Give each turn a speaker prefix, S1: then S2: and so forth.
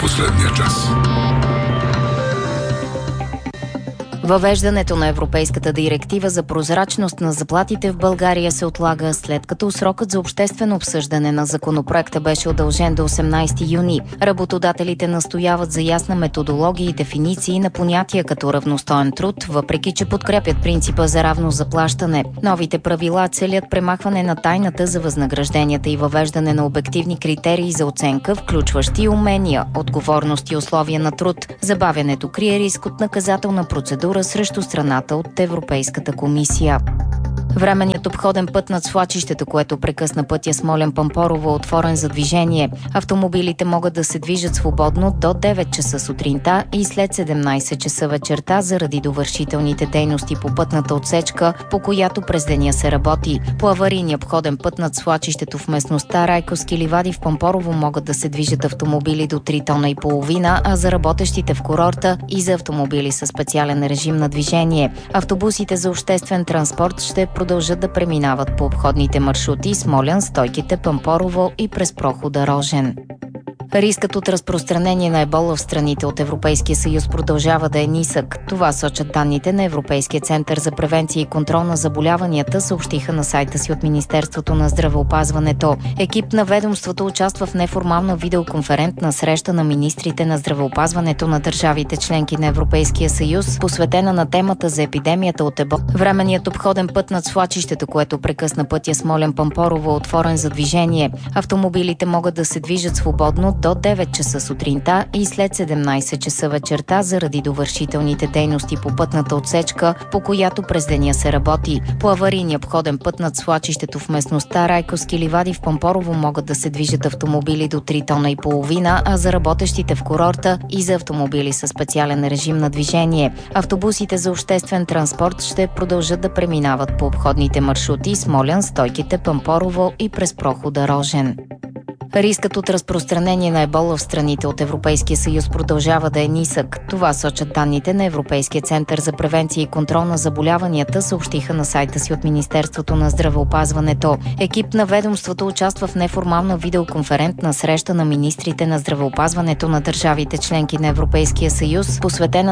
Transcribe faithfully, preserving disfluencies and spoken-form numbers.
S1: последния час.
S2: Въвеждането на Европейската директива за прозрачност на заплатите в България се отлага, след като срокът за обществено обсъждане на законопроекта беше удължен до осемнадесети юни. Работодателите настояват за ясна методология и дефиниции на понятия като равностоен труд, въпреки че подкрепят принципа за равно заплащане. Новите правила целят премахване на тайната за възнагражденията и въвеждане на обективни критерии за оценка, включващи умения, отговорност и условия на труд. Забавянето крие риск от наказателна процедура срещу страната от Европейската комисия. Временният обходен път над свлачището, което прекъсна пътя Смолян-Пампорово, е отворен за движение. Автомобилите могат да се движат свободно до девет часа сутринта и след седемнадесет часа вечерта заради довършителните дейности по пътната отсечка, по която през деня се работи. По аварийния обходен път над свлачището в местността Райковски ливади в Пампорово могат да се движат автомобили до три тона и половина, а за работещите в курорта и за автомобили със специален режим на движение. Автобусите за обществен транспорт ще продължат да преминават по обходните маршрути Смолян, Стойките, Пампорово и през прохода Рожен. Рискът от разпространение на ебола в страните от Европейския съюз продължава да е нисък. Това сочат данните на Европейския център за превенция и контрол на заболяванията, съобщиха на сайта си от Министерството на здравеопазването. Екип на ведомството участва в неформална видеоконферентна среща на министрите на здравеопазването на държавите членки на Европейския съюз, посветена на темата за епидемията от ебола. Временният обходен път над свлачището, което прекъсна пътя Смолян-Пампорово, е отворен за движение. Автомобилите могат да се движат свободно до девет часа сутринта и след седемнадесет часа вечерта заради довършителните дейности по пътната отсечка, по която през деня се работи. По аварийния обходен път над свлачището в местността Райковски ливади в Пампорово могат да се движат автомобили до три тона и половина, а за работещите в курорта и за автомобили със специален режим на движение. Автобусите за обществен транспорт ще продължат да преминават по обходните маршрути Смолян, Стойките, Пампорово и през прохода Рожен. Рискът от разпространение на ебола в страните от Европейския съюз продължава да е нисък. Това сочат данните на Европейския център за превенция и контрол на заболяванията, съобщиха на сайта си от Министерството на здравеопазването. Екип на ведомството участва в неформална видеоконферентна среща на министрите на здравеопазването на държавите членки на Европейския съюз, посветена